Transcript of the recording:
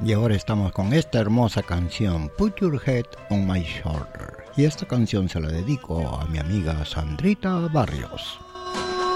Y ahora estamos con esta hermosa canción, Put Your Head on My Shoulder. Y esta canción se la dedico a mi amiga Sandrita Barrios.